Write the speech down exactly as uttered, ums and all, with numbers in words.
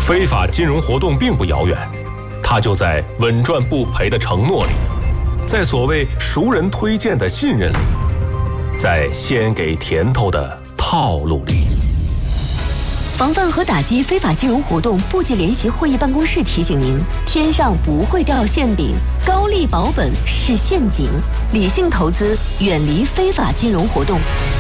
非法金融活动并不遥远，它就在稳赚不赔的承诺里，在所谓熟人推荐的信任里，在先给甜头的套路里。 防范和打击非法金融活动部级联席会议办公室提醒您：天上不会掉馅饼，高利保本是陷阱，理性投资，远离非法金融活动。